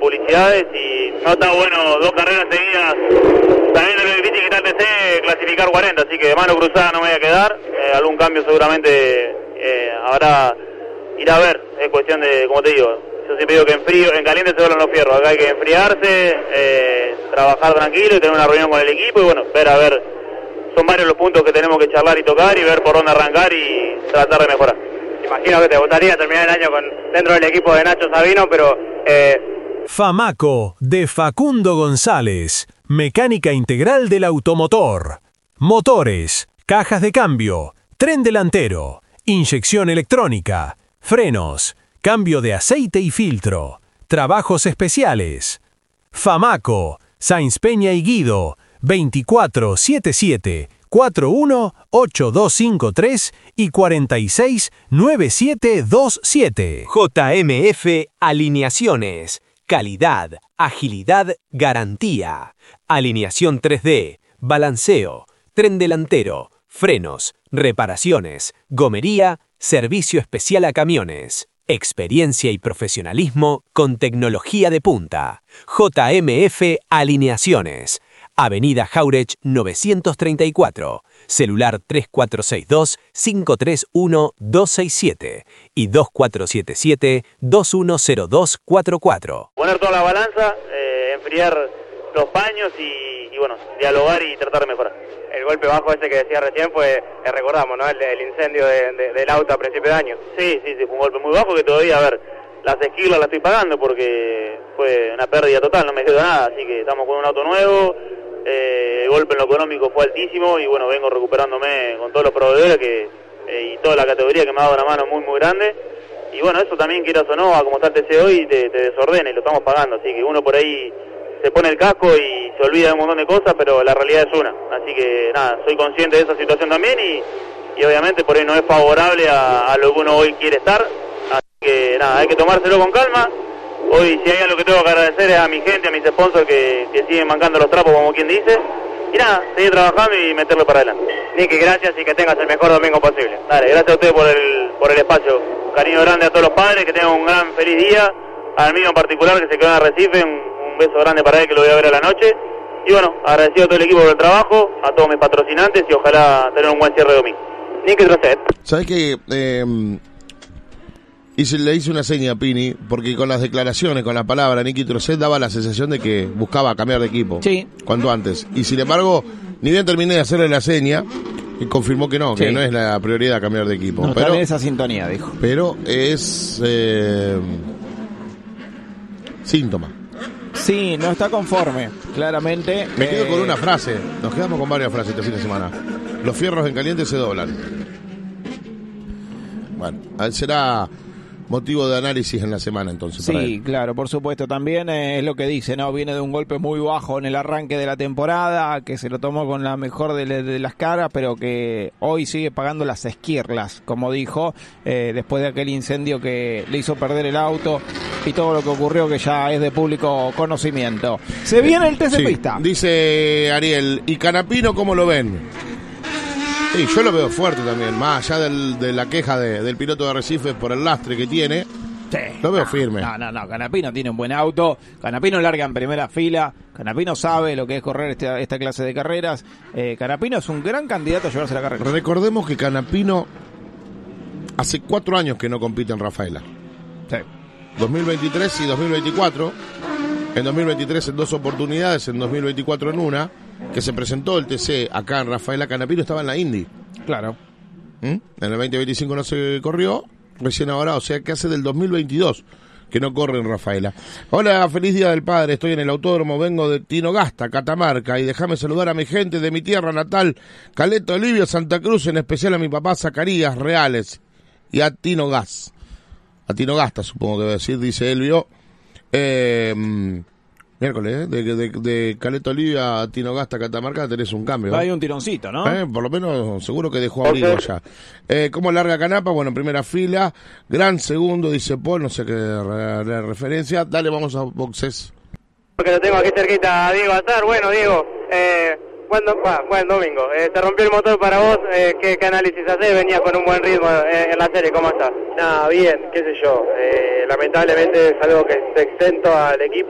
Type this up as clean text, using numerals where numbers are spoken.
publicidades y no está bueno 2 carreras seguidas. También lo difícil que está el TC clasificar 40, así que de mano cruzada no me voy a quedar. Algún cambio seguramente habrá, irá a ver. Es cuestión de, como te digo, yo siempre digo que en frío, en caliente se doblan los fierros. Acá hay que enfriarse, trabajar tranquilo y tener una reunión con el equipo y bueno, ver a ver. Son varios los puntos que tenemos que charlar y tocar y ver por dónde arrancar y tratar de mejorar. Imagino que te gustaría terminar el año dentro del equipo de Nacho Sabino, pero... Famaco, de Facundo González, mecánica integral del automotor. Motores, cajas de cambio, tren delantero, inyección electrónica, frenos, cambio de aceite y filtro, trabajos especiales. Famaco, Sáenz Peña y Guido, 2477-418253 y 469727. JMF Alineaciones. Calidad, agilidad, garantía. Alineación 3D, balanceo, tren delantero, frenos, reparaciones, gomería, servicio especial a camiones. Experiencia y profesionalismo con tecnología de punta. JMF Alineaciones. Avenida Jauregui 934, celular 3462-531-267 y 2477-210244. Poner toda la balanza, enfriar los paños y bueno, dialogar y tratar de mejorar. El golpe bajo ese que decía recién fue, recordamos, ¿no? El incendio del auto a principio de año. Sí, fue un golpe muy bajo que todavía, a ver, las esquirlas las estoy pagando porque fue una pérdida total, no me quedó nada, así que estamos con un auto nuevo. El golpe en lo económico fue altísimo y bueno, vengo recuperándome con todos los proveedores y toda la categoría que me ha dado una mano muy muy grande y bueno, eso también, quieras o no, a como está el TC hoy te desordena y lo estamos pagando, así que uno por ahí se pone el casco y se olvida de un montón de cosas, pero la realidad es una, así que nada, soy consciente de esa situación también y obviamente por ahí no es favorable a lo que uno hoy quiere estar, así que nada, hay que tomárselo con calma. Hoy si hay algo que tengo que agradecer es a mi gente, a mis sponsors que siguen mancando los trapos como quien dice. Y nada, seguir trabajando y meterlo para adelante. Nicky, gracias y que tengas el mejor domingo posible. Dale, gracias a ustedes por el espacio. Un cariño grande a todos los padres, que tengan un gran feliz día. Al mío en particular que se quedó en Arrecife, un beso grande para él que lo voy a ver a la noche. Y bueno, agradecido a todo el equipo por el trabajo, a todos mis patrocinantes y ojalá tener un buen cierre de domingo. Nicky Trocet. ¿Sabés qué? Le hice una seña a Pini, porque con las declaraciones, con la palabra Nicky Trocet daba la sensación de que buscaba cambiar de equipo. Sí. Cuanto antes. Y sin embargo, ni bien terminé de hacerle la seña, y confirmó que no, que no es la prioridad cambiar de equipo. No, pero está en esa sintonía, dijo. Pero es síntoma. Sí, no está conforme, claramente. Me quedo con una frase. Nos quedamos con varias frases este fin de semana. Los fierros en caliente se doblan. Bueno, será motivo de análisis en la semana entonces. Sí, claro, por supuesto. También es lo que dice, ¿no? Viene de un golpe muy bajo en el arranque de la temporada, que se lo tomó con la mejor de las caras, pero que hoy sigue pagando las esquirlas, como dijo, después de aquel incendio que le hizo perder el auto y todo lo que ocurrió, que ya es de público conocimiento. Se viene el TC Pista. Dice Ariel, ¿y Canapino cómo lo ven? Sí, yo lo veo fuerte también, más allá de la queja del piloto de Arrecife por el lastre que tiene. Sí, lo veo firme. No, Canapino tiene un buen auto, Canapino larga en primera fila, Canapino sabe lo que es correr esta clase de carreras, Canapino es un gran candidato a llevarse la carrera. Recordemos que Canapino hace 4 años que no compite en Rafaela. Sí. 2023 y 2024, en 2023 en 2 oportunidades, en 2024 en una, que se presentó el TC acá en Rafaela. Canapino estaba en la Indy. Claro. En el 2025 no se corrió, recién ahora, o sea que hace del 2022 que no corre en Rafaela. Hola, feliz Día del Padre, estoy en el autódromo, vengo de Tinogasta, Catamarca, y déjame saludar a mi gente de mi tierra natal, Caleta Olivia, Santa Cruz, en especial a mi papá Zacarías Reales, y a Tinogasta, supongo que debe decir, dice Elvio. Miércoles, de Caleta Olivia a Tinogasta, Catamarca, tenés un cambio. Hay un tironcito, ¿no? Por lo menos, seguro que dejó abrigo allá. ¿Cómo larga Canapa? Bueno, primera fila, gran segundo, dice Paul, no sé qué referencia. Dale, vamos a boxes. Porque lo tengo aquí cerquita a Diego Azar. Bueno, Diego, buen domingo. Te rompió el motor para vos, ¿qué análisis hacés? Venías con un buen ritmo en la serie, ¿cómo estás? Nada, bien, qué sé yo. Lamentablemente es algo que se exento al equipo.